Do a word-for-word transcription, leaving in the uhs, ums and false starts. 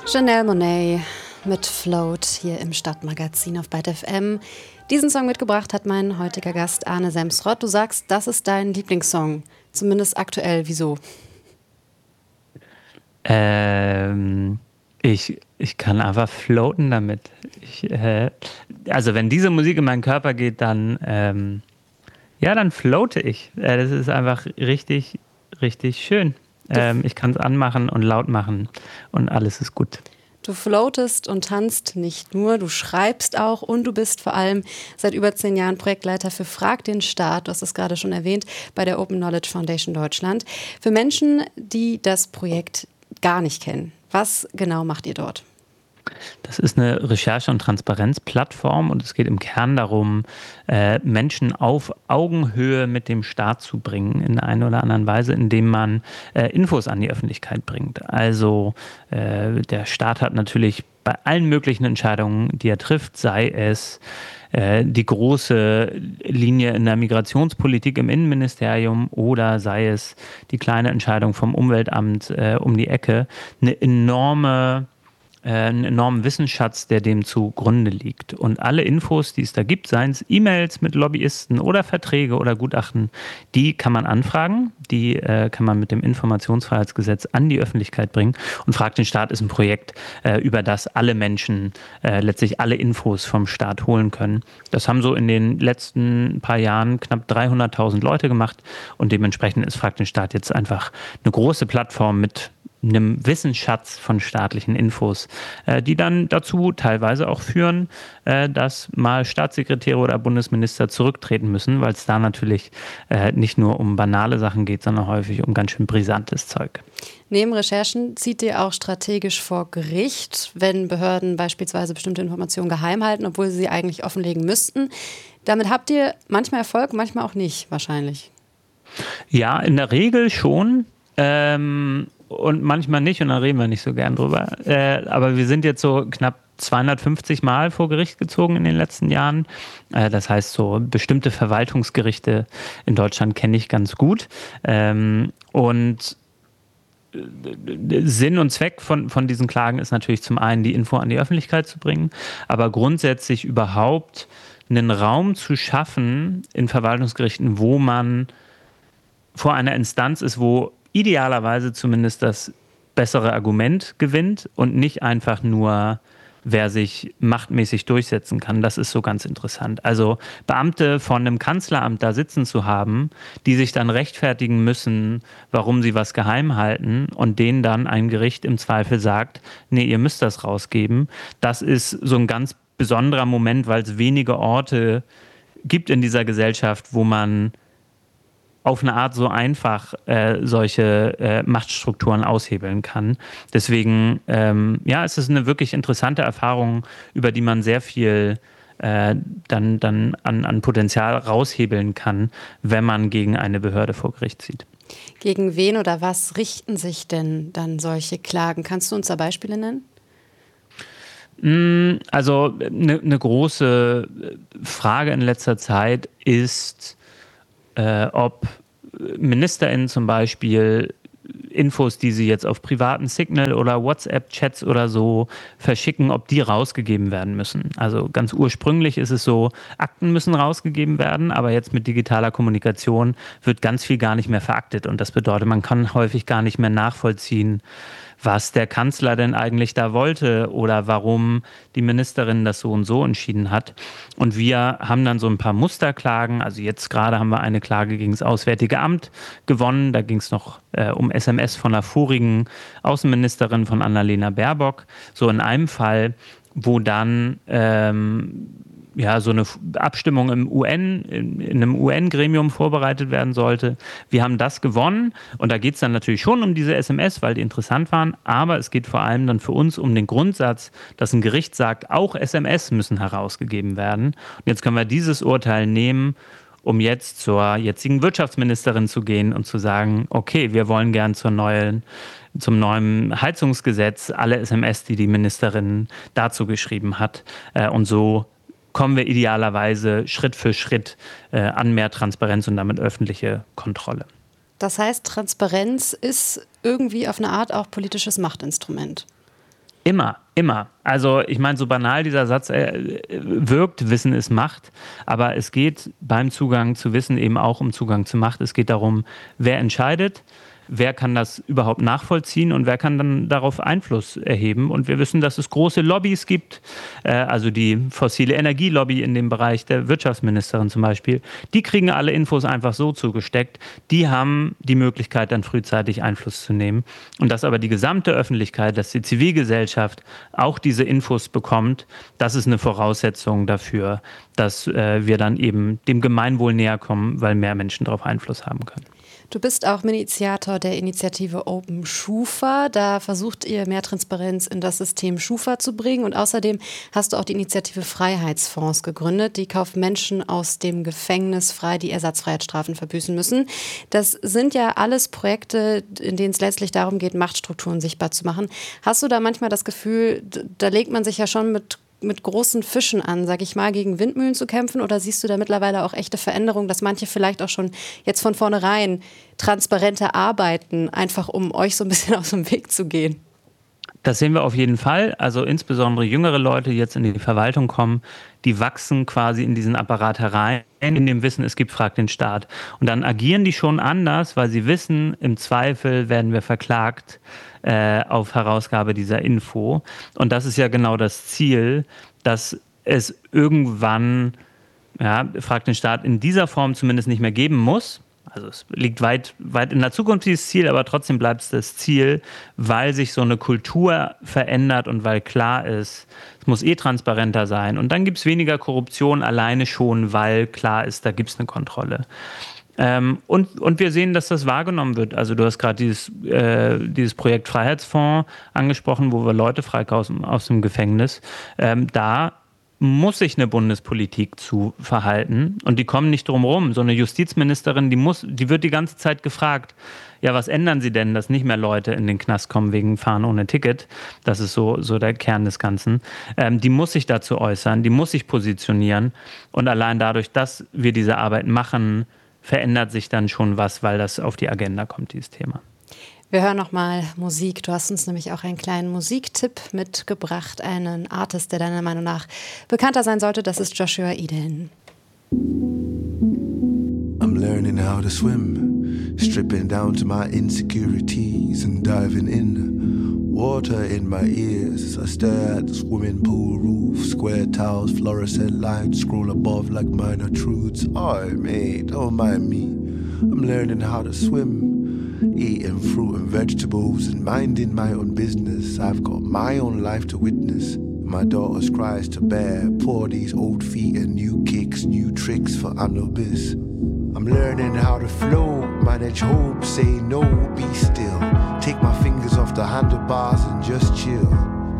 Janelle Monáe mit Float hier im Stadtmagazin auf Byte F M. Diesen Song mitgebracht hat mein heutiger Gast Arne Semsrott. Du sagst, das ist dein Lieblingssong, zumindest aktuell. Wieso? Ähm, ich, ich kann einfach floaten damit. Ich, äh, also wenn diese Musik in meinen Körper geht, dann, ähm, ja, dann floate ich. Äh, das ist einfach richtig, richtig schön. Ähm, ich kann es anmachen und laut machen und alles ist gut. Du floatest und tanzt nicht nur, du schreibst auch und du bist vor allem seit über zehn Jahren Projektleiter für Frag den Staat, du hast es gerade schon erwähnt, bei der Open Knowledge Foundation Deutschland. Für Menschen, die das Projekt gar nicht kennen, was genau macht ihr dort? Das ist eine Recherche- und Transparenzplattform und es geht im Kern darum, äh, Menschen auf Augenhöhe mit dem Staat zu bringen, in der einen oder anderen Weise, indem man äh, Infos an die Öffentlichkeit bringt. Also äh, der Staat hat natürlich bei allen möglichen Entscheidungen, die er trifft, sei es äh, die große Linie in der Migrationspolitik im Innenministerium oder sei es die kleine Entscheidung vom Umweltamt äh, um die Ecke, eine enorme einen enormen Wissensschatz, der dem zugrunde liegt. Und alle Infos, die es da gibt, seien es E-Mails mit Lobbyisten oder Verträge oder Gutachten, die kann man anfragen, die äh, kann man mit dem Informationsfreiheitsgesetz an die Öffentlichkeit bringen. Und Frag den Staat ist ein Projekt, äh, über das alle Menschen äh, letztlich alle Infos vom Staat holen können. Das haben so in den letzten paar Jahren knapp dreihunderttausend Leute gemacht und dementsprechend ist Frag den Staat jetzt einfach eine große Plattform mit einem Wissensschatz von staatlichen Infos, äh, die dann dazu teilweise auch führen, äh, dass mal Staatssekretäre oder Bundesminister zurücktreten müssen, weil es da natürlich äh, nicht nur um banale Sachen geht, sondern häufig um ganz schön brisantes Zeug. Neben Recherchen zieht ihr auch strategisch vor Gericht, wenn Behörden beispielsweise bestimmte Informationen geheim halten, obwohl sie sie eigentlich offenlegen müssten. Damit habt ihr manchmal Erfolg, manchmal auch nicht, wahrscheinlich. Ja, in der Regel schon. Ähm, und manchmal nicht und da reden wir nicht so gern drüber. Äh, aber wir sind jetzt so knapp zweihundertfünfzig Mal vor Gericht gezogen in den letzten Jahren. Äh, das heißt, so bestimmte Verwaltungsgerichte in Deutschland kenne ich ganz gut. Ähm, und Sinn und Zweck von, von diesen Klagen ist natürlich zum einen, die Info an die Öffentlichkeit zu bringen, aber grundsätzlich überhaupt einen Raum zu schaffen in Verwaltungsgerichten, wo man vor einer Instanz ist, wo idealerweise zumindest das bessere Argument gewinnt und nicht einfach nur, wer sich machtmäßig durchsetzen kann. Das ist so ganz interessant. Also Beamte von einem Kanzleramt da sitzen zu haben, die sich dann rechtfertigen müssen, warum sie was geheim halten und denen dann ein Gericht im Zweifel sagt, nee, ihr müsst das rausgeben. Das ist so ein ganz besonderer Moment, weil es wenige Orte gibt in dieser Gesellschaft, wo man auf eine Art so einfach äh, solche äh, Machtstrukturen aushebeln kann. Deswegen, ähm, ja, es ist eine wirklich interessante Erfahrung, über die man sehr viel äh, dann, dann an, an Potenzial raushebeln kann, wenn man gegen eine Behörde vor Gericht zieht. Gegen wen oder was richten sich denn dann solche Klagen? Kannst du uns da Beispiele nennen? Also eine, eine große Frage in letzter Zeit ist, Äh, ob MinisterInnen zum Beispiel Infos, die sie jetzt auf privaten Signal- oder WhatsApp-Chats oder so verschicken, ob die rausgegeben werden müssen. Also ganz ursprünglich ist es so, Akten müssen rausgegeben werden, aber jetzt mit digitaler Kommunikation wird ganz viel gar nicht mehr veraktet. Und das bedeutet, man kann häufig gar nicht mehr nachvollziehen, was der Kanzler denn eigentlich da wollte oder warum die Ministerin das so und so entschieden hat. Und wir haben dann so ein paar Musterklagen. Also jetzt gerade haben wir eine Klage gegen das Auswärtige Amt gewonnen. Da ging es noch äh, um S M S von der vorigen Außenministerin von Annalena Baerbock. So in einem Fall, wo dann ähm, ja, so eine Abstimmung im U N, in, in einem U N-Gremium vorbereitet werden sollte. Wir haben das gewonnen und da geht es dann natürlich schon um diese S M S, weil die interessant waren, aber es geht vor allem dann für uns um den Grundsatz, dass ein Gericht sagt, auch S M S müssen herausgegeben werden. Und jetzt können wir dieses Urteil nehmen, um jetzt zur jetzigen Wirtschaftsministerin zu gehen und zu sagen, okay, wir wollen gern zur neuen zum neuen Heizungsgesetz alle S M S, die die Ministerin dazu geschrieben hat. Und so kommen wir idealerweise Schritt für Schritt äh, an mehr Transparenz und damit öffentliche Kontrolle. Das heißt, Transparenz ist irgendwie auf eine Art auch politisches Machtinstrument. Immer, immer. Also ich meine, so banal dieser Satz äh, wirkt, Wissen ist Macht, aber es geht beim Zugang zu Wissen eben auch um Zugang zu Macht. Es geht darum, wer entscheidet, wer kann das überhaupt nachvollziehen und wer kann dann darauf Einfluss erheben. Und wir wissen, dass es große Lobbys gibt, äh, also die fossile Energielobby in dem Bereich der Wirtschaftsministerin zum Beispiel, die kriegen alle Infos einfach so zugesteckt. Die haben die Möglichkeit, dann frühzeitig Einfluss zu nehmen. Und dass aber die gesamte Öffentlichkeit, dass die Zivilgesellschaft auch diese Infos bekommt, das ist eine Voraussetzung dafür, dass äh, wir dann eben dem Gemeinwohl näher kommen, weil mehr Menschen darauf Einfluss haben können. Du bist auch Initiator der Initiative Open Schufa. Da versucht ihr, mehr Transparenz in das System Schufa zu bringen. Und außerdem hast du auch die Initiative Freiheitsfonds gegründet. Die kauft Menschen aus dem Gefängnis frei, die Ersatzfreiheitsstrafen verbüßen müssen. Das sind ja alles Projekte, in denen es letztlich darum geht, Machtstrukturen sichtbar zu machen. Hast du da manchmal das Gefühl, da legt man sich ja schon mit mit großen Fischen an, sag ich mal, gegen Windmühlen zu kämpfen? Oder siehst du da mittlerweile auch echte Veränderungen, dass manche vielleicht auch schon jetzt von vornherein transparenter arbeiten, einfach um euch so ein bisschen aus dem Weg zu gehen? Das sehen wir auf jeden Fall. Also insbesondere jüngere Leute, die jetzt in die Verwaltung kommen, die wachsen quasi in diesen Apparat herein, in dem Wissen, es gibt Frag den Staat. Und dann agieren die schon anders, weil sie wissen, im Zweifel werden wir verklagt äh, auf Herausgabe dieser Info. Und das ist ja genau das Ziel, dass es irgendwann, ja, Frag den Staat in dieser Form zumindest nicht mehr geben muss. Also es liegt weit, weit in der Zukunft dieses Ziel, aber trotzdem bleibt es das Ziel, weil sich so eine Kultur verändert und weil klar ist, es muss eh transparenter sein. Und dann gibt es weniger Korruption alleine schon, weil klar ist, da gibt es eine Kontrolle. Ähm, und, und wir sehen, dass das wahrgenommen wird. Also du hast gerade dieses, äh, dieses Projekt Freiheitsfonds angesprochen, wo wir Leute freikaufen aus dem Gefängnis. Ähm, da muss sich eine Bundespolitik zu verhalten und die kommen nicht drum rum. So eine Justizministerin, die muss, die wird die ganze Zeit gefragt, ja, was ändern Sie denn, dass nicht mehr Leute in den Knast kommen wegen Fahren ohne Ticket? Das ist so, so der Kern des Ganzen. Ähm, die muss sich dazu äußern, die muss sich positionieren und allein dadurch, dass wir diese Arbeit machen, verändert sich dann schon was, weil das auf die Agenda kommt, dieses Thema. Wir hören nochmal Musik. Du hast uns nämlich auch einen kleinen Musiktipp mitgebracht. Einen Artist, der deiner Meinung nach bekannter sein sollte. Das ist Joshua Eden. I'm learning how to swim, stripping down to my insecurities and diving in. Water in my ears as I stare at the swimming pool roof. Square tiles, fluorescent lights scroll above like minor truths. Oh, mate, don't mind me. I'm learning how to swim. Eating fruit and vegetables and minding my own business. I've got my own life to witness. My daughter's cries to bear. Pour these old feet and new kicks, new tricks for Anubis. I'm learning how to flow, manage hope, say no, be still. Take my fingers off the handlebars and just chill.